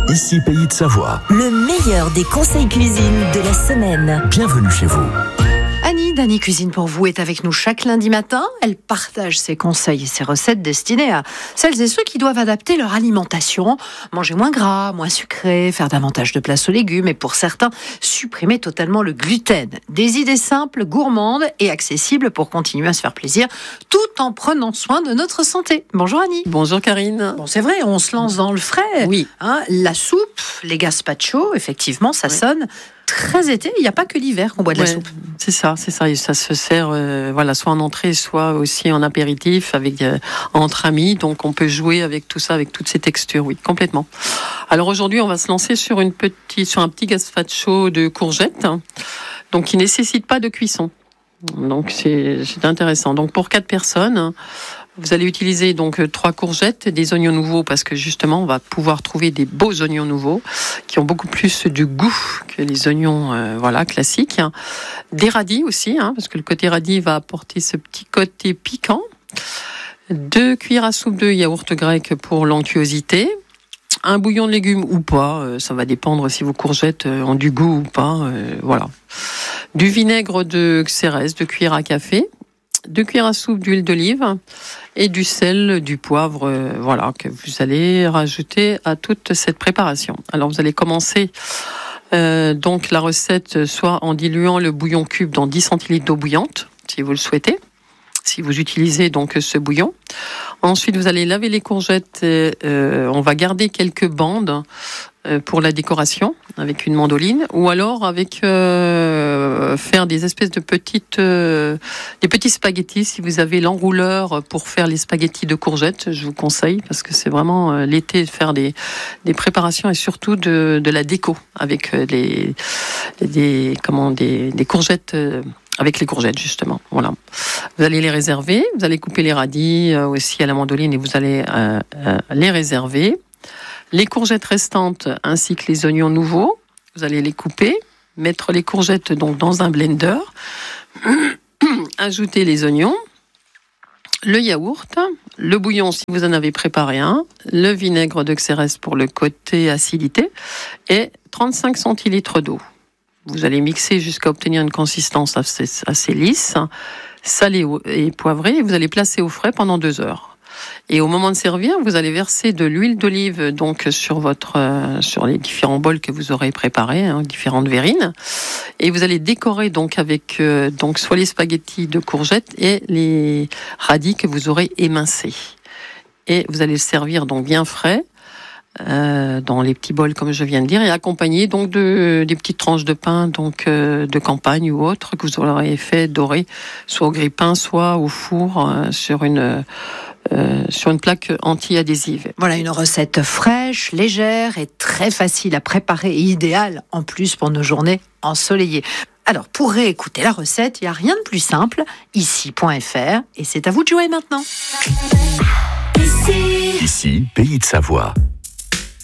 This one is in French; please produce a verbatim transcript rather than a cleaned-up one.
Ici Pays de Savoie. Le meilleur des conseils cuisine de la semaine. Bienvenue chez vous. Annie d'Annie Cuisine pour vous est avec nous chaque lundi matin. Elle partage ses conseils et ses recettes destinées à celles et ceux qui doivent adapter leur alimentation, manger moins gras, moins sucré, faire davantage de place aux légumes et pour certains, supprimer totalement le gluten. Des idées simples, gourmandes et accessibles pour continuer à se faire plaisir tout en prenant soin de notre santé. Bonjour Annie. Bonjour Karine. Bon, c'est vrai, on se lance dans le frais. Oui. Hein, la soupe, les gazpacho, effectivement, ça oui. sonne très été. Il n'y a pas que l'hiver qu'on boit de ouais, la soupe. C'est ça, c'est ça. Et ça se sert, euh, voilà, soit en entrée, soit aussi en apéritif, avec euh, entre amis. Donc on peut jouer avec tout ça, avec toutes ces textures, oui, complètement. Alors aujourd'hui, on va se lancer sur une petite, sur un petit gazpacho de courgettes, hein, donc qui nécessite pas de cuisson. Donc c'est, c'est intéressant. Donc pour quatre personnes, vous allez utiliser donc trois courgettes, des oignons nouveaux parce que justement on va pouvoir trouver des beaux oignons nouveaux qui ont beaucoup plus de goût que les oignons euh, voilà classiques. Des radis aussi, hein, parce que le côté radis va apporter ce petit côté piquant. Deux cuillères à soupe de yaourt grec pour l'onctuosité. Un bouillon de légumes ou pas, euh, ça va dépendre si vos courgettes euh, ont du goût ou pas. Euh, voilà. Du vinaigre de Xérès, deux cuillères à café. Deux cuillères à soupe d'huile d'olive et du sel, du poivre, euh, voilà, que vous allez rajouter à toute cette préparation. Alors vous allez commencer euh, donc la recette soit en diluant le bouillon cube dans dix centilitres d'eau bouillante, si vous le souhaitez, si vous utilisez donc ce bouillon. Ensuite vous allez laver les courgettes, et, euh, on va garder quelques bandes pour la décoration avec une mandoline ou alors avec euh, faire des espèces de petites euh, des petits spaghettis si vous avez l'enrouleur pour faire les spaghettis de courgettes, je vous conseille parce que c'est vraiment euh, l'été de faire des des préparations et surtout de de la déco avec les des comment des des courgettes euh, avec les courgettes, justement. Voilà. Vous allez les réserver. Vous allez couper les radis euh, aussi à la mandoline et vous allez euh, euh, les réserver. Les courgettes restantes ainsi que les oignons nouveaux, vous allez les couper, mettre les courgettes donc dans un blender, ajouter les oignons, le yaourt, le bouillon si vous en avez préparé un, le vinaigre de Xérès pour le côté acidité et trente-cinq centilitres d'eau. Vous allez mixer jusqu'à obtenir une consistance assez, assez lisse, salée et poivrée, et vous allez placer au frais pendant deux heures. Et au moment de servir, vous allez verser de l'huile d'olive donc sur votre euh, sur les différents bols que vous aurez préparés, hein, différentes verrines, et vous allez décorer donc avec euh, donc soit les spaghettis de courgettes et les radis que vous aurez émincés. Et vous allez le servir donc bien frais. Euh, dans les petits bols comme je viens de dire et accompagné donc de des petites tranches de pain donc euh, de campagne ou autre que vous aurez fait dorer soit au grille-pain soit au four euh, sur une euh, sur une plaque anti-adhésive. Voilà une recette fraîche, légère et très facile à préparer et idéale en plus pour nos journées ensoleillées. Alors pour réécouter la recette, il n'y a rien de plus simple, ici point f r et c'est à vous de jouer maintenant. Ici Pays de Savoie.